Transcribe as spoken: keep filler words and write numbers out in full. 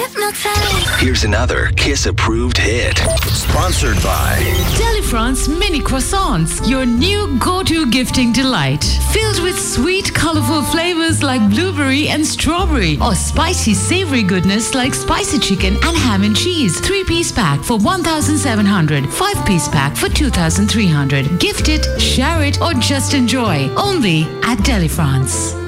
hypnotized. Here's another Kiss-approved hit. Sponsored by Delifrance Mini Croissants, your new go-to gifting delight. Filled with sweet, colorful flavors like blueberry and strawberry, or spicy, savory goodness like spicy chicken and ham and cheese. Three-piece pack for one thousand seven hundred, five-piece pack for two thousand three hundred. Gift it, share it, or just enjoy. Only at Delifrance.